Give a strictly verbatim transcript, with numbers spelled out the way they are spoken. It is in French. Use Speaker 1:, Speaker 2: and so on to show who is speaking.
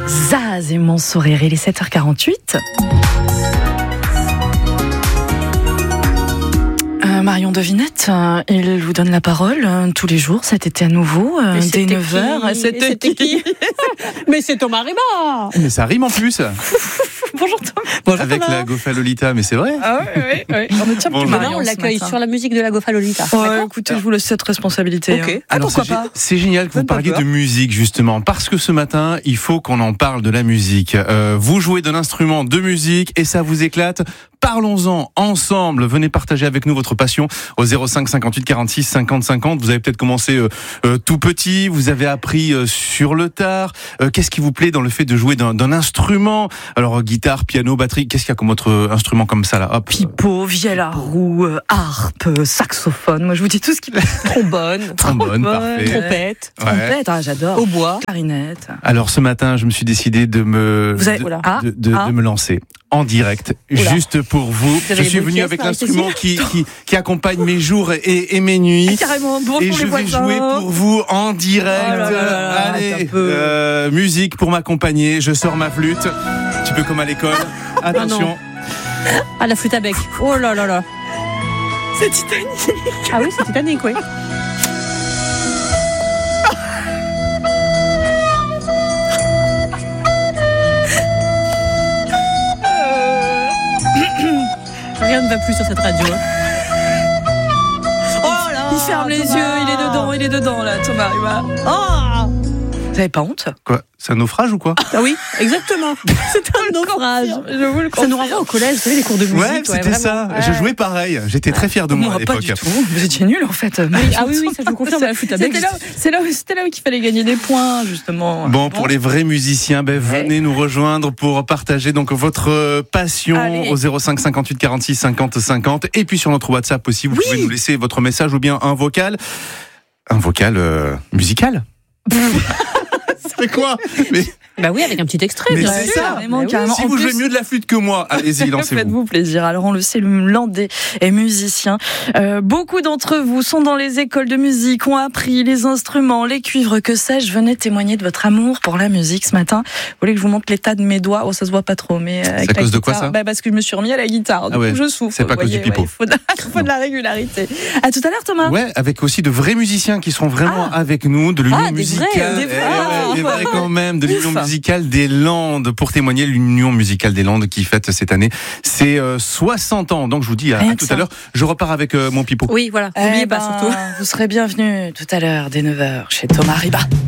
Speaker 1: Zaz et mon sourire, il est sept heures quarante-huit. Euh, Marion Devinette, euh, il vous donne la parole euh, tous les jours, cet été à nouveau, euh, dès neuf heures.
Speaker 2: C'était, c'était qui Mais c'est Thomas Riba.
Speaker 3: Mais ça rime en plus.
Speaker 1: Bonjour Thomas.
Speaker 2: Bonjour
Speaker 3: Avec
Speaker 2: Thomas.
Speaker 3: la Gofa Lolita, mais c'est vrai.
Speaker 1: Ah oui, oui, oui. On ne tient plus
Speaker 3: Bonjour.
Speaker 1: Marion
Speaker 2: On
Speaker 1: ce
Speaker 2: l'accueille
Speaker 1: matin.
Speaker 2: sur la musique de la Gofa Lolita.
Speaker 1: Ouais,
Speaker 2: D'accord.
Speaker 1: écoutez, je vous laisse cette responsabilité.
Speaker 2: Ok.
Speaker 1: hein.
Speaker 2: Ah,
Speaker 3: Alors,
Speaker 2: pourquoi
Speaker 3: c'est,
Speaker 2: pas
Speaker 3: c'est génial que vous
Speaker 2: Faites pas
Speaker 3: parliez
Speaker 2: peur.
Speaker 3: de musique, justement, parce que ce matin, il faut qu'on en parle de la musique. Euh, vous jouez d'un instrument de musique et ça vous éclate. Parlons-en ensemble. Venez partager avec nous votre passion au zéro cinq cinquante-huit quarante-six cinquante cinquante. Vous avez peut-être commencé euh, euh, tout petit, vous avez appris euh, sur le tard. Euh, qu'est-ce qui vous plaît dans le fait de jouer d'un, d'un instrument ? Alors, euh, guitare, piano, batterie, qu'est-ce qu'il y a comme autre euh, instrument comme ça là ? Hop.
Speaker 1: Pipeau, vielle à roue, euh, harpe, euh, saxophone. Moi, je vous dis tout ce qui.
Speaker 2: Trombone,
Speaker 3: Trombone, parfait.
Speaker 2: trompette,
Speaker 3: Ouais.
Speaker 1: Trompette, ah, j'adore.
Speaker 2: hautbois.
Speaker 1: Clarinette.
Speaker 3: Alors ce matin, je me suis décidé de me
Speaker 1: Vous avez-
Speaker 3: de,
Speaker 1: Oula. Ah,
Speaker 3: de, de-
Speaker 1: ah.
Speaker 3: de me lancer en direct,
Speaker 2: Oula.
Speaker 3: juste pour vous.
Speaker 2: avez
Speaker 3: Je suis
Speaker 2: une
Speaker 3: venu
Speaker 2: pièce,
Speaker 3: avec
Speaker 2: Marie-Cécile
Speaker 3: l'instrument qui, qui qui accompagne mes jours et, et mes nuits.
Speaker 1: Carrément, bonjour
Speaker 3: Et
Speaker 1: les
Speaker 3: je vais
Speaker 1: voisins.
Speaker 3: jouer pour vous en direct.
Speaker 1: Oh là là là là,
Speaker 3: Allez,
Speaker 1: arrête un peu.
Speaker 3: euh, musique pour m'accompagner. Je sors ma flûte, un petit peu comme à l'école. Attention.
Speaker 2: Ah, la flûte à bec. Oh là là là.
Speaker 1: C'est Titanic.
Speaker 2: Ah oui, c'est Titanic, oui. Rien ne va plus sur cette radio. Oh là.
Speaker 1: Il ferme les
Speaker 2: Thomas.
Speaker 1: yeux, il est dedans, il est dedans là, Thomas. Il va...
Speaker 2: Oh.
Speaker 1: Vous avez pas honte?
Speaker 3: Quoi ? C'est un naufrage ou quoi ?
Speaker 2: Ah oui, exactement. C'est un naufrage.
Speaker 1: Je vous le
Speaker 2: Ça nous renvoie au collège, vous savez, les cours de musique.
Speaker 3: Ouais, c'était ça.
Speaker 2: vraiment.
Speaker 3: Je
Speaker 2: Ouais.
Speaker 3: jouais pareil. J'étais très fier de moi,
Speaker 1: Moi,
Speaker 3: à
Speaker 1: pas
Speaker 3: l'époque.
Speaker 1: du tout. Vous étiez nul en fait.
Speaker 2: Ah oui, oui, ça je vous confirme, la flûte à bec.
Speaker 1: C'était là, c'est là, où- c'était là où il fallait gagner des points, justement.
Speaker 3: Bon, pour les vrais musiciens, ben, venez nous rejoindre pour partager donc votre euh, passion
Speaker 1: Allez.
Speaker 3: au zéro cinq cinquante-huit quarante-six cinquante cinquante. Et puis sur notre WhatsApp aussi, vous
Speaker 1: Oui.
Speaker 3: pouvez nous laisser votre message ou bien un vocal. Un vocal euh, musical. C'est quoi ? Mais,
Speaker 2: Bah oui, avec un petit extrait,
Speaker 3: mais
Speaker 2: bien
Speaker 3: c'est
Speaker 2: sûr.
Speaker 3: ça.
Speaker 1: Carrément,
Speaker 2: Bah oui.
Speaker 1: carrément.
Speaker 3: Si
Speaker 1: En
Speaker 3: vous
Speaker 1: plus-
Speaker 3: jouez mieux de la flûte que moi, allez-y, lancez-vous.
Speaker 1: Faites-vous plaisir. Alors, on le sait, le Landais est musicien. Euh, beaucoup d'entre vous sont dans les écoles de musique, ont appris les instruments, les cuivres, que sais-je. Venez témoigner de votre amour pour la musique ce matin. Vous voulez que je vous montre l'état de mes doigts ? Oh, ça se voit pas trop, mais euh, avec
Speaker 3: à
Speaker 1: la
Speaker 3: cause de quoi,
Speaker 1: guitare-
Speaker 3: ça
Speaker 1: bah, Parce que je me suis remis à la guitare. Du
Speaker 3: Ah ouais.
Speaker 1: coup, je souffre.
Speaker 3: C'est pas à
Speaker 1: vous
Speaker 3: cause du
Speaker 1: voyez,
Speaker 3: pipeau.
Speaker 1: ouais, Il faut, de... il faut de la régularité. À tout à l'heure, Thomas.
Speaker 3: Ouais, avec aussi de vrais musiciens qui seront vraiment avec nous, de l'union
Speaker 2: Ah, des
Speaker 3: musicale,
Speaker 2: vrais,
Speaker 1: des vrais.
Speaker 3: Eh ouais, des vrais quand même, de l'union
Speaker 1: Ouf.
Speaker 3: musicale des Landes, pour témoigner l'union musicale des Landes qui fête cette année ses euh, soixante ans. Donc je vous dis à,
Speaker 1: Rien
Speaker 3: à
Speaker 1: que
Speaker 3: tout
Speaker 1: ça.
Speaker 3: à l'heure. Je repars avec euh, mon pipeau.
Speaker 2: Oui, voilà.
Speaker 1: Eh
Speaker 2: N'oubliez pas
Speaker 1: ben,
Speaker 2: surtout.
Speaker 1: Vous serez bienvenus tout à l'heure dès neuf heures chez Thomas Riba.